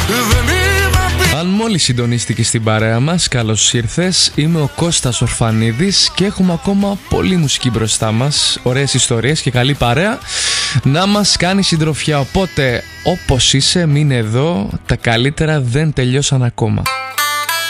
Αν μόλις συντονίστηκες στην παρέα μας, καλώς ήρθες. Είμαι ο Κώστας Ορφανίδης και έχουμε ακόμα πολλή μουσική μπροστά μας, ωραίες ιστορίες και καλή παρέα να μας κάνει συντροφιά. Οπότε όπως είσαι, μείνε εδώ, τα καλύτερα δεν τελειώσαν ακόμα.